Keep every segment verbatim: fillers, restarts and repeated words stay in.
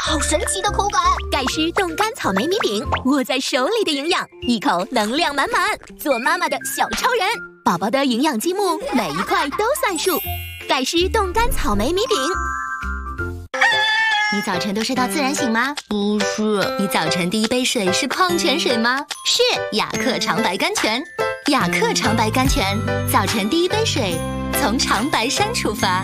好神奇的口感！ 盖诗冻干草莓米饼，握在手里的营养，一口能量满满。做妈妈的小超人，宝宝的营养积木每一块都算数。盖诗冻干草莓米饼。你早晨都睡到自然醒吗？ 不是。 你早晨第一杯水是矿泉水吗？ 是。 雅克长白甘泉，雅克长白甘泉，早晨第一杯水从长白山出发。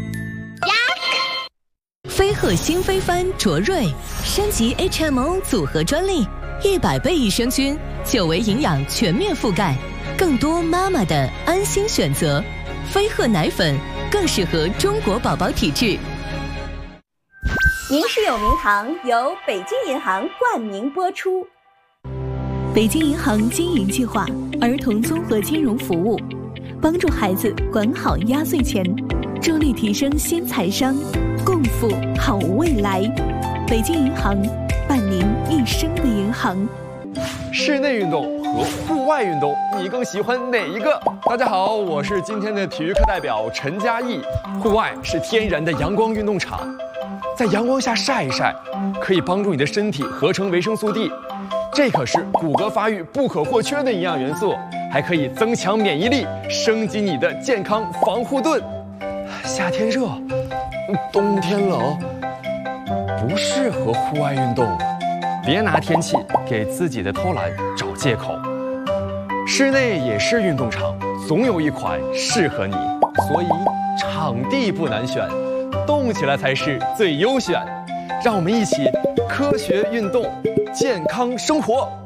飞鹤新飞帆卓瑞升级 H M O 组合专利，一百倍益生菌，久维营养全面覆盖，更多妈妈的安心选择。飞鹤奶粉更适合中国宝宝体质。 您是有名堂由北京银行冠名播出。 北京银行经营计划，儿童综合金融服务，帮助孩子管好压岁钱，助力提升新财商，共赴好未来。北京银行，伴您一生的银行。 室内运动和户外运动，你更喜欢哪一个？大家好，我是今天的体育课代表陈嘉译。户外是天然的阳光运动场，在阳光下晒一晒，可以帮助你的身体合成维生素 D， 这可是骨骼发育不可或缺的营养元素，还可以增强免疫力，升级你的健康防护盾。夏天热，冬天冷，不适合户外运动。别拿天气给自己的偷懒找借口。室内也是运动场，总有一款适合你，所以场地不难选，动起来才是最优选。让我们一起科学运动，健康生活。